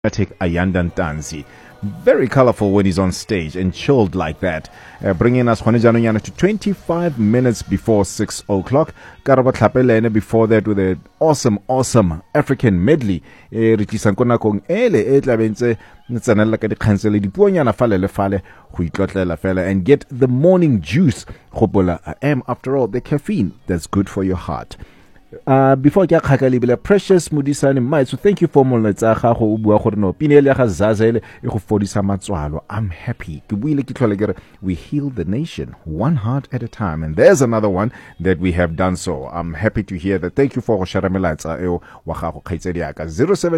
Ayandan Tansi. Very colorful when he's on stage and chilled like that. Bringing us to 25 minutes before 6 o'clock. Karaba Tlapelene before that with an awesome African medley. Kong ele etlabentse nitsanela ka dikhansele dipuonyana falele fale go itlotlela fela and get the morning juice. Gopola, I am after all the caffeine that's good for your heart. Before ke khakalibela Precious Mudisani Mai, so thank you for moletsa ga go bua gore no pinele ya ga zazele e go fodisa matswalo. I'm happy ke buile ke tlhole kere we heal the nation one heart at a time, and there's another one that we have done so. I'm happy to hear that. Thank you for go share melatsa eo wa ga go khaitsedi ya ka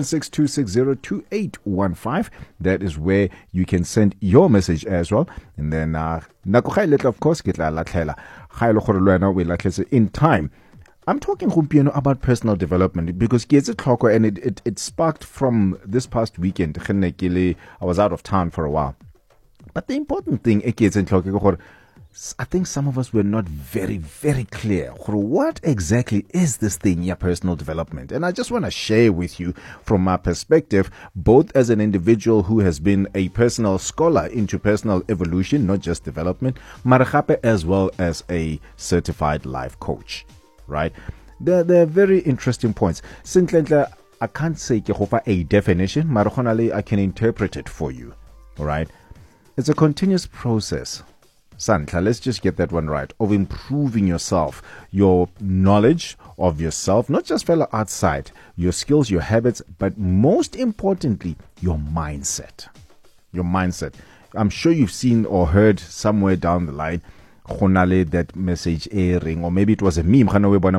0762602815. That is where you can send your message as well, and then nako ga ile of course ke tla latlhela ga ile gore lwana we latlhetse in time. I'm talking about personal development because and it sparked from this past weekend. I was out of town for a while. But the important thing, I think some of us were not very, very clear. What exactly is this thing, your personal development? And I just want to share with you from my perspective, both as an individual who has been a personal scholar into personal evolution, not just development, as well as a certified life coach. Right? They're very interesting points. Since I can't say a definition, I can interpret it for you. All right? It's a continuous process. Santla, let's just get that one right. Of improving yourself, your knowledge of yourself, not just fellow outside, your skills, your habits, but most importantly, your mindset. Your mindset. I'm sure you've seen or heard somewhere down the line that message airing, or maybe it was a meme.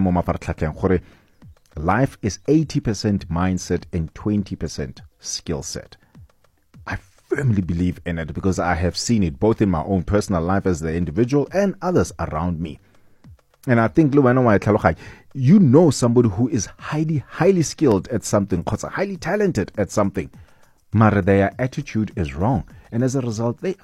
Life is 80% mindset and 20% skill set. I firmly believe in it because I have seen it both in my own personal life as the individual and others around me. And I think you know somebody who is highly skilled at something, highly talented at something, but their attitude is wrong, and as a result they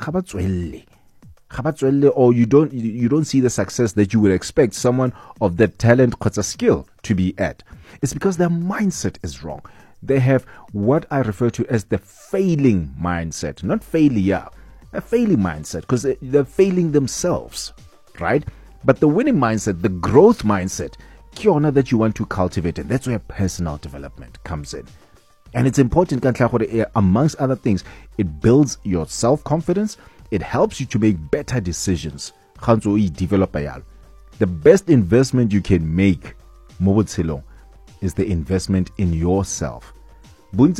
or you don't see the success that you would expect someone of that talent skill to be at. It's because their mindset is wrong. They have what I refer to as the failing mindset, not failure, a failing mindset, because they're failing themselves, right? But the winning mindset, the growth mindset, kiona that you want to cultivate, and that's where personal development comes in. And it's important, amongst other things, it builds your self-confidence. It helps you to make better decisions. The best investment you can make is the investment in yourself. From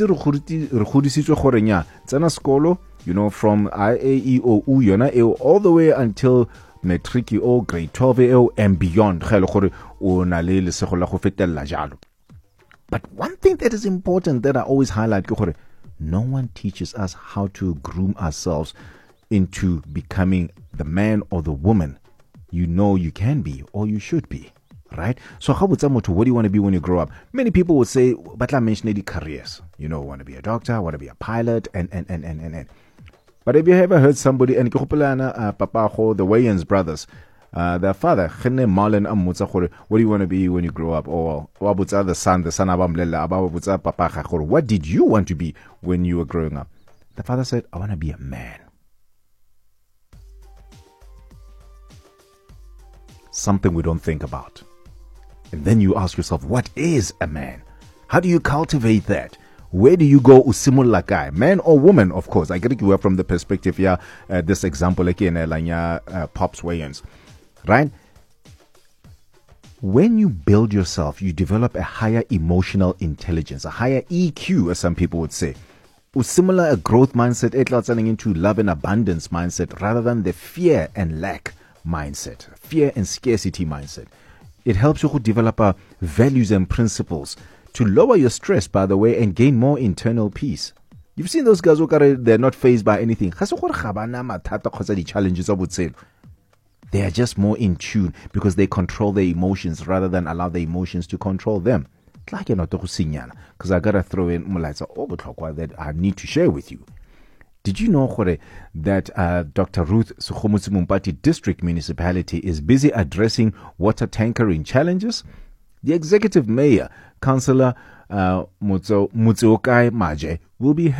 IAEO all the way until matric or grade 12 and beyond. But one thing that is important that I always highlight, no one teaches us how to groom ourselves into becoming the man or the woman you know you can be or you should be, right? So what do you want to be when you grow up? Many people would say, but I mentioned the careers. You know, want to be a doctor, want to be a pilot, and. But have you ever heard somebody, and the Wayans brothers, their father, what do you want to be when you grow up? Or the son what did you want to be when you were growing up? The father said, I want to be a man. Something we don't think about. And then you ask yourself, what is a man? How do you cultivate that? Where do you go usimula guy? Man or woman, of course. I get it from the perspective, this example again, Pops Wayans. Right? When you build yourself, you develop a higher emotional intelligence, a higher EQ, as some people would say. Usimula a growth mindset, turning into love and abundance mindset rather than the fear and lack mindset, fear and scarcity mindset. It helps you to develop values and principles to lower your stress, by the way, and gain more internal peace. You've seen those guys who they're not fazed by anything. They are just more in tune because they control their emotions rather than allow the emotions to control them. Because I gotta throw in that I need to share with you. Did you know that Dr. Ruth Sukhumutsi Mumpati District Municipality is busy addressing water tankering challenges? The executive mayor, Councillor Motseokai Maje, will be